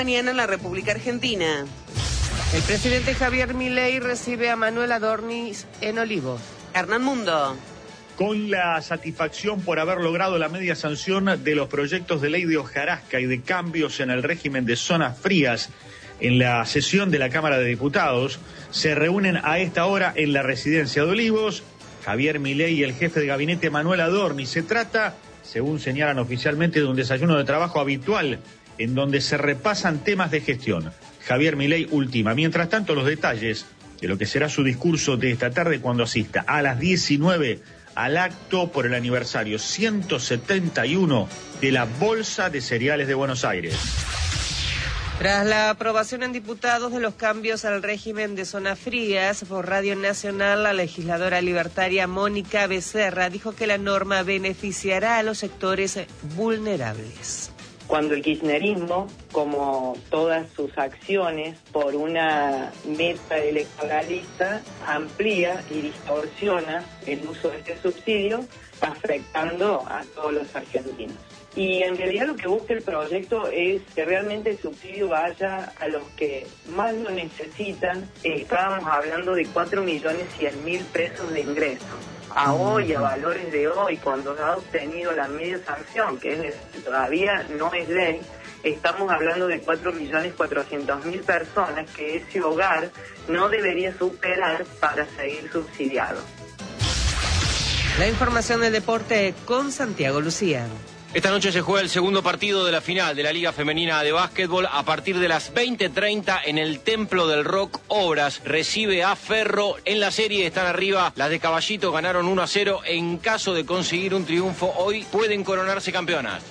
mañana en la República Argentina. El presidente Javier Milei recibe a Manuel Adorni en Olivos. Hernán Mundo. Con la satisfacción por haber logrado la media sanción de los proyectos de ley de hojarasca y de cambios en el régimen de zonas frías en la sesión de la Cámara de Diputados, se reúnen a esta hora en la residencia de Olivos Javier Milei y el jefe de gabinete Manuel Adorni. Se trata, según señalan oficialmente, de un desayuno de trabajo habitual en donde se repasan temas de gestión. Javier Milei ultima. Mientras tanto, los detalles de lo que será su discurso de esta tarde cuando asista a las 19 al acto por el aniversario 171 de la Bolsa de Cereales de Buenos Aires. Tras la aprobación en diputados de los cambios al régimen de zonas frías, por Radio Nacional, la legisladora libertaria Mónica Becerra dijo que la norma beneficiará a los sectores vulnerables. Cuando el kirchnerismo, como todas sus acciones, por una meta electoralista, amplía y distorsiona el uso de este subsidio, afectando a todos los argentinos. Y en realidad lo que busca el proyecto es que realmente el subsidio vaya a los que más lo necesitan. Estábamos hablando de 4.100.000 pesos de ingreso. A hoy, a valores de hoy, cuando ha obtenido la media sanción, que todavía no es ley, estamos hablando de 4.400.000 personas que ese hogar no debería superar para seguir subsidiado. La información del deporte con Santiago Lucía. Esta noche se juega el segundo partido de la final de la Liga Femenina de Básquetbol. A partir de las 20:30 en el Templo del Rock, Obras recibe a Ferro. En la serie están arriba las de Caballito, ganaron 1-0. En caso de conseguir un triunfo hoy, pueden coronarse campeonas.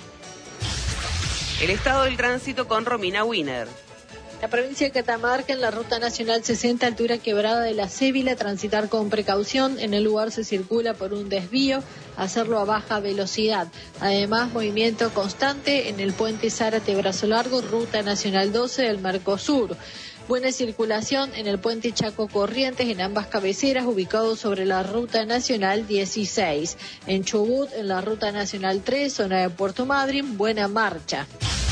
El estado del tránsito con Romina Wiener. La provincia de Catamarca, en la Ruta Nacional 60, altura Quebrada de la Cébila, transitar con precaución. En el lugar se circula por un desvío, hacerlo a baja velocidad. Además, movimiento constante en el puente Zárate Brazo Largo, Ruta Nacional 12 del Mercosur. Buena circulación en el puente Chaco Corrientes, en ambas cabeceras, ubicado sobre la Ruta Nacional 16. En Chubut, en la Ruta Nacional 3, zona de Puerto Madryn, buena marcha.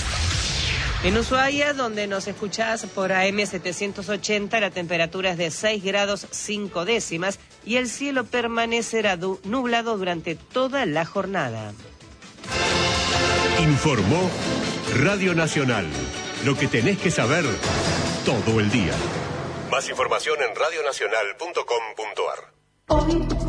En Ushuaia, donde nos escuchás por AM 780, la temperatura es de 6 grados 5 décimas y el cielo permanecerá nublado durante toda la jornada. Informó Radio Nacional. Lo que tenés que saber todo el día. Más información en radionacional.com.ar.